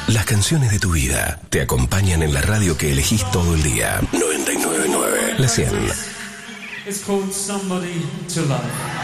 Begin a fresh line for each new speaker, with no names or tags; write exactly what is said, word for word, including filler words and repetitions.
Las canciones de tu vida te acompañan en la radio que elegís todo el día. noventa y nueve punto nueve, La cien.
It's called Somebody to Love.